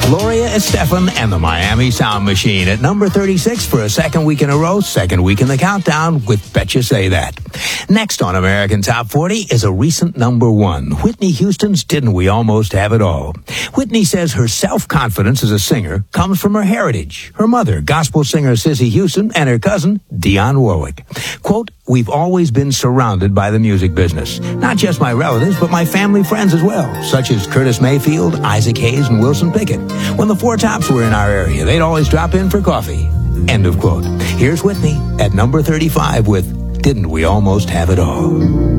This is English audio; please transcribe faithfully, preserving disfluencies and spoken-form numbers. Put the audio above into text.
Gloria Estefan and the Miami Sound Machine at number thirty-six for a second week in a row, second week in the countdown with Betcha Say That. Next on American Top forty is a recent number one, Whitney Houston's Didn't We Almost Have It All. Whitney says her self-confidence as a singer comes from her heritage, her mother, gospel singer Sissy Houston, and her cousin, Dionne Warwick. Quote, we've always been surrounded by the music business. Not just my relatives, but my family friends as well, such as Curtis Mayfield, Isaac Hayes, and Wilson Pickett. When the Four Tops were in our area, they'd always drop in for coffee. End of quote. Here's Whitney at number thirty-five with Didn't We Almost Have It All?